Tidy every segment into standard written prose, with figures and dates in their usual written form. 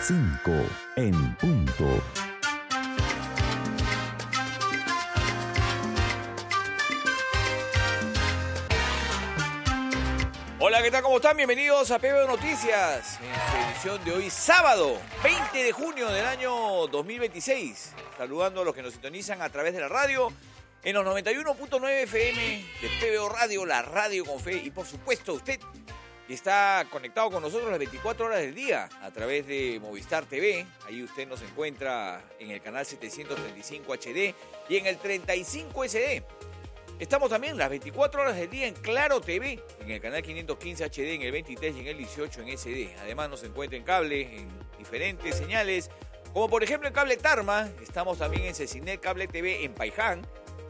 5 en punto. Hola, ¿qué tal? ¿Cómo están? Bienvenidos a PBO Noticias, en su edición de hoy, sábado, 20 de junio del año 2026. Saludando a los que nos sintonizan a través de la radio, en los 91.9 FM de PBO Radio, la radio con fe. Y por supuesto, usted que está conectado con nosotros las 24 horas del día a través de Movistar TV. Ahí usted nos encuentra en el canal 735 HD y en el 35 SD. Estamos también las 24 horas del día en Claro TV, en el canal 515 HD, en el 23 y en el 18 en SD. Además nos encuentra en cable, en diferentes señales, como por ejemplo en Cable Tarma. Estamos también en Cecinet Cable TV en Paiján.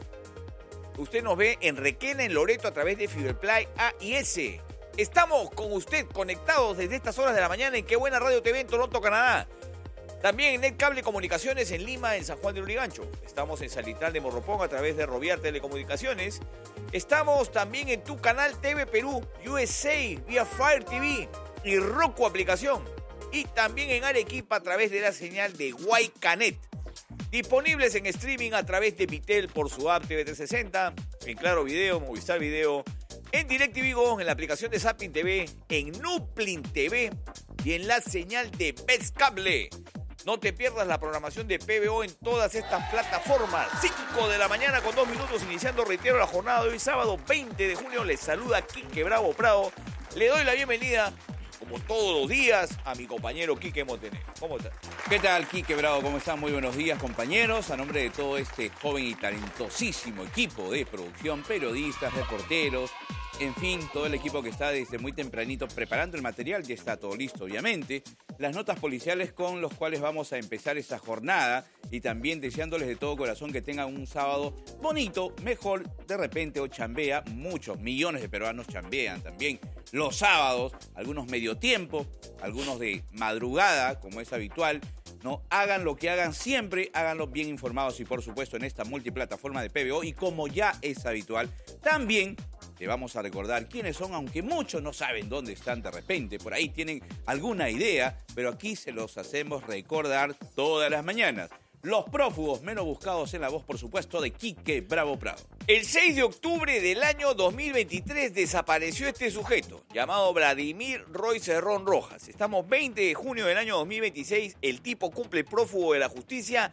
Usted nos ve en Requena, en Loreto, a través de Fiberplay A y S. Estamos con usted conectados desde estas horas de la mañana en Qué Buena Radio TV en Toronto, Canadá. También en Netcable Comunicaciones en Lima, en San Juan de Lurigancho. Estamos en Salitral de Morropón a través de Roviar Telecomunicaciones. Estamos también en tu canal TV Perú, USA, vía Fire TV y Roku aplicación. Y también en Arequipa a través de la señal de Guaycanet. Disponibles en streaming a través de Pitel por su app TV360, en Claro Video, Movistar Video, en DirecTV Go, en la aplicación de Zapping TV, en Nuplin TV y en la señal de Best Cable. No te pierdas la programación de PBO en todas estas plataformas. 5 de la mañana con 2 minutos, iniciando, reitero, la jornada de hoy, sábado 20 de junio. Les saluda Quique Bravo Prado. Le doy la bienvenida, como todos los días, a mi compañero Quique Montenegro. ¿Cómo estás? ¿Qué tal, Quique Bravo? ¿Cómo están? Muy buenos días, compañeros. A nombre de todo este joven y talentosísimo equipo de producción, periodistas, reporteros, en fin, todo el equipo que está desde muy tempranito preparando el material, ya está todo listo, obviamente. Las notas policiales con los cuales vamos a empezar esta jornada y también deseándoles de todo corazón que tengan un sábado bonito, mejor de repente o chambea. Muchos millones de peruanos chambean también los sábados, algunos medio tiempo, algunos de madrugada, como es habitual. No hagan lo que hagan siempre, háganlo bien informados y por supuesto en esta multiplataforma de PBO. Y como ya es habitual, también te vamos a recordar quiénes son, aunque muchos no saben dónde están de repente, por ahí tienen alguna idea, pero aquí se los hacemos recordar todas las mañanas. Los prófugos menos buscados en la voz, por supuesto, de Quique Bravo Prado. El 6 de octubre del año 2023 desapareció este sujeto, llamado Vladimir Roy Cerrón Rojas. Estamos 20 de junio del año 2026, el tipo cumple prófugo de la justicia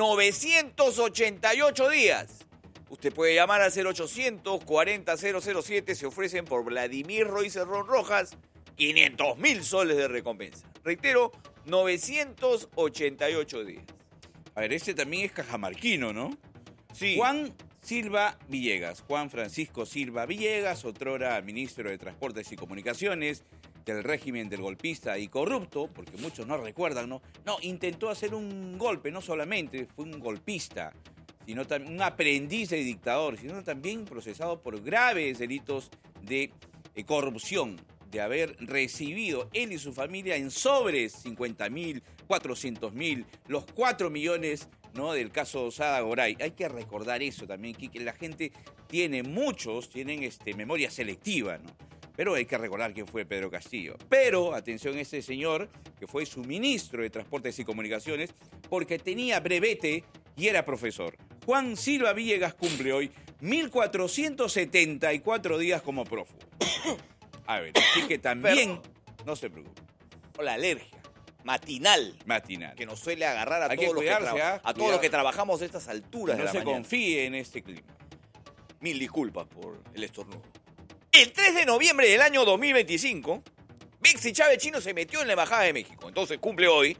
988 días. Usted puede llamar al 0800-40-007, se ofrecen por Vladimir Roy Cerrón Rojas 500.000 soles de recompensa. Reitero, 988 días. A ver, este también es cajamarquino, ¿no? Sí. Juan Silva Villegas, Juan Francisco Silva Villegas, otrora ministro de Transportes y Comunicaciones del régimen del golpista y corrupto, porque muchos no recuerdan, ¿no? No, intentó hacer un golpe, no solamente fue un golpista, sino también un aprendiz de dictador, sino también procesado por graves delitos de corrupción, de haber recibido él y su familia en sobres 50.000, 400.000, los 4 millones, ¿no?, del caso Osada Goray. Hay que recordar eso también, que la gente muchos tienen memoria selectiva, ¿no? Pero hay que recordar quién fue Pedro Castillo. Pero, atención a este señor, que fue su ministro de Transportes y Comunicaciones, porque tenía brevete y era profesor. Juan Silva Villegas cumple hoy 1.474 días como prófugo. A ver, así que también, no se preocupe. O la alergia matinal. Que nos suele agarrar a todos los que trabajamos a estas alturas de la mañana. No se confíe en este clima. Mil disculpas por el estornudo. El 3 de noviembre del año 2025, Betsy Chávez Chino se metió en la Embajada de México. Entonces cumple hoy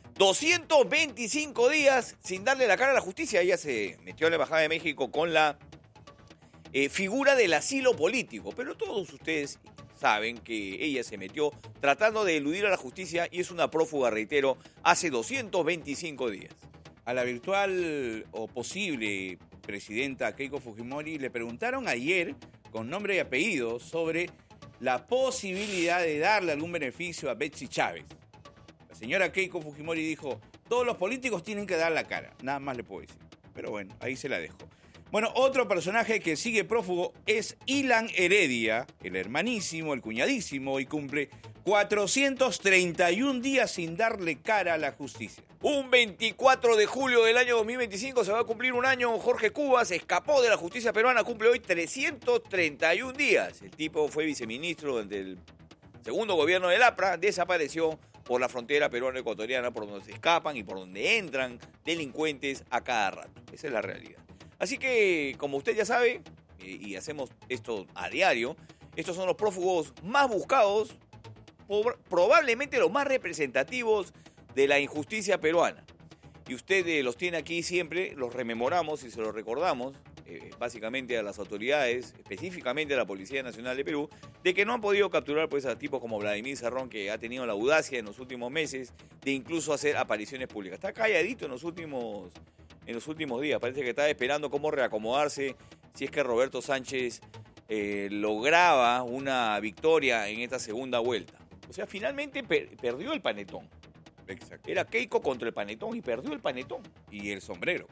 225 días sin darle la cara a la justicia. Ella se metió en la Embajada de México con la figura del asilo político. Pero todos ustedes saben que ella se metió tratando de eludir a la justicia y es una prófuga, reitero, hace 225 días. A la virtual o posible presidenta Keiko Fujimori le preguntaron ayer, con nombre y apellido, sobre la posibilidad de darle algún beneficio a Betsy Chávez. La señora Keiko Fujimori dijo, todos los políticos tienen que dar la cara, nada más le puedo decir. Pero bueno, ahí se la dejo. Bueno, otro personaje que sigue prófugo es Ilan Heredia, el hermanísimo, el cuñadísimo, y cumple 431 días sin darle cara a la justicia. Un 24 de julio del año 2025 se va a cumplir un año. Jorge Cuba se escapó de la justicia peruana, cumple hoy 331 días. El tipo fue viceministro del segundo gobierno del APRA, desapareció por la frontera peruano-ecuatoriana, por donde se escapan y por donde entran delincuentes a cada rato. Esa es la realidad. Así que, como usted ya sabe, y hacemos esto a diario, estos son los prófugos más buscados, probablemente los más representativos de la injusticia peruana. Y usted los tiene aquí siempre, los rememoramos y se los recordamos, básicamente a las autoridades, específicamente a la Policía Nacional de Perú, de que no han podido capturar pues, a tipos como Vladimir Cerrón, que ha tenido la audacia en los últimos meses de incluso hacer apariciones públicas. Está calladito en los últimos días, parece que está esperando cómo reacomodarse si es que Roberto Sánchez lograba una victoria en esta segunda vuelta. O sea, finalmente perdió el panetón. Exacto. Era Keiko contra el panetón y perdió el panetón. Y el sombrero.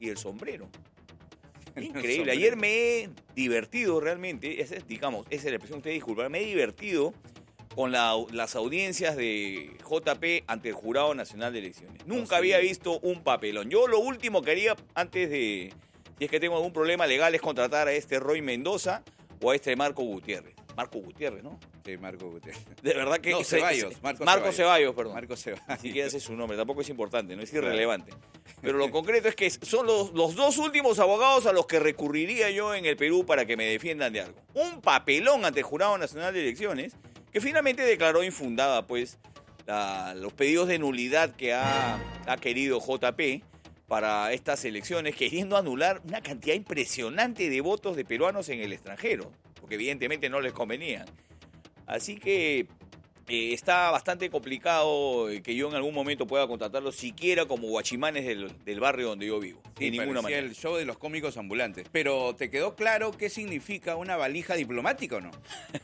Increíble. Ayer me he divertido realmente, esa es la expresión, usted disculpa, me he divertido con las audiencias de JP ante el Jurado Nacional de Elecciones. Nunca había visto un papelón. Yo lo último que haría antes de, si es que tengo algún problema legal, es contratar a este Roy Mendoza o a este Marco Gutiérrez. Marco Gutiérrez, ¿no? Sí, Marco Gutiérrez. De verdad que... No, Ceballos. Marco Ceballos, perdón. Marco Ceballos. Ni siquiera ese es su nombre, tampoco es importante, no es irrelevante. Pero lo concreto es que son los dos últimos abogados a los que recurriría yo en el Perú para que me defiendan de algo. Un papelón ante el Jurado Nacional de Elecciones que finalmente declaró infundada pues los pedidos de nulidad que ha querido JP para estas elecciones, queriendo anular una cantidad impresionante de votos de peruanos en el extranjero, porque evidentemente no les convenían. Así que está bastante complicado que yo en algún momento pueda contratarlos siquiera como guachimanes del barrio donde yo vivo. Sí, de ninguna manera. El show de los cómicos ambulantes. Pero ¿te quedó claro qué significa una valija diplomática o no?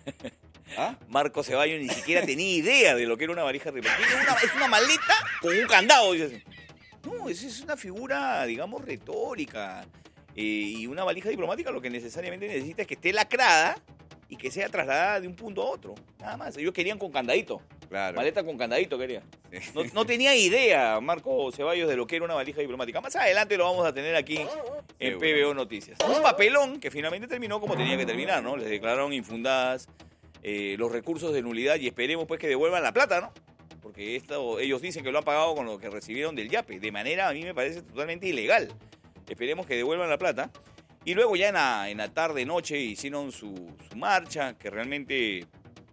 ¿Ah? Marco Ceballos ni siquiera tenía idea de lo que era una valija diplomática. Es una maleta con un candado. No, esa es una figura, digamos, retórica. Y una valija diplomática lo que necesariamente necesita es que esté lacrada y que sea trasladada de un punto a otro. Nada más. Ellos querían con candadito. Claro. Maleta con candadito quería. Sí. No tenía idea Marco Ceballos de lo que era una valija diplomática. Más adelante lo vamos a tener aquí en PBO Noticias. Un papelón que finalmente terminó como tenía que terminar, ¿no? Les declararon infundadas los recursos de nulidad y esperemos pues que devuelvan la plata, ¿no? Porque ellos dicen que lo han pagado con lo que recibieron del YAPE, de manera a mí me parece totalmente ilegal. Esperemos que devuelvan la plata. Y luego ya en la tarde-noche hicieron su marcha, que realmente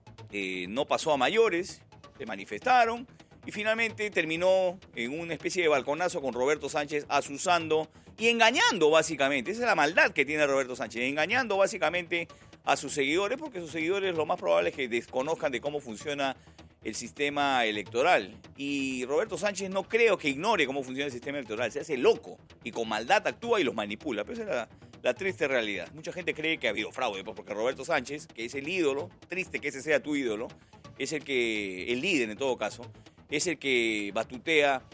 no pasó a mayores, se manifestaron y finalmente terminó en una especie de balconazo con Roberto Sánchez asusando y engañando básicamente. Esa es la maldad que tiene Roberto Sánchez, engañando básicamente a sus seguidores, porque sus seguidores lo más probable es que desconozcan de cómo funciona el sistema electoral. Y Roberto Sánchez no creo que ignore cómo funciona el sistema electoral, se hace loco y con maldad actúa y los manipula. Pero esa es la triste realidad. Mucha gente cree que ha habido fraude, porque Roberto Sánchez, que es el ídolo, triste que ese sea tu ídolo, es el líder en todo caso, es el que batutea